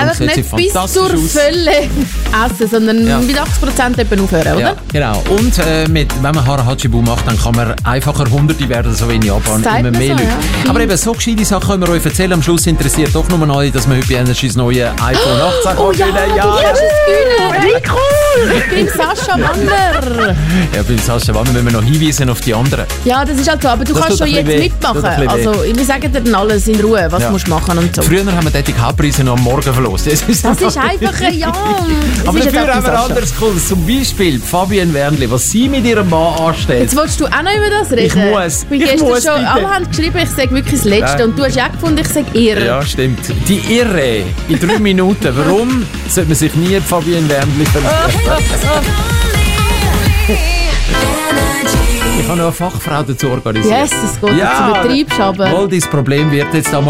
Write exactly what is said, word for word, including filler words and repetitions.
einfach sieht sie nicht bis fantastisch zur aus. Fülle essen, sondern Ja. mit achtzig Prozent eben aufhören, oder? Ja, genau. Und äh, mit, wenn man Hara-Hachibu macht, dann kann man einfacher Hunderte werden, so wie in Japan. Sagt Immer man mehr so, Leute. ja. Aber eben, so gescheite Sachen können wir euch erzählen. Am Schluss interessiert doch nur noch alle, dass wir heute bei Energy das neue iPhone achtzehn Oh ja, gewinnen. ja, du hast es gewinnen. Wie cool! Beim Sascha Wander. Ja, beim Sascha Wanner müssen wir noch hinweisen auf die anderen. Ja, das ist halt so, aber du Das kannst tut schon ein jetzt bisschen weh. mitmachen. Tut ein bisschen Also, wir sagen dir dann alles in Ruhe, was Ja. du musst machen und so. Früher haben wir die Hauptpreise noch am Morgen verlost. Das ist, Das ist einfach, ja. Das Aber ist jetzt dafür auch haben wir Sascha. anderes Cooles. Zum Beispiel Fabienne Wernli, was sie mit ihrem Mann anstellt. Jetzt willst du auch noch über das reden? Ich muss. Ich bin Ich gestern muss, schon, bitte. alle haben geschrieben, ich sage wirklich das Letzte. Ja. Und du hast auch gefunden, ich sage irre. Ja, stimmt. Die Irre in drei Minuten. Warum sollte man sich nie in Fabienne Wernli verlieben? Ich habe noch eine Fachfrau dazu organisiert. Yes, es geht Ja, jetzt übertreibst aber. Wohl, dein Problem wird jetzt einmal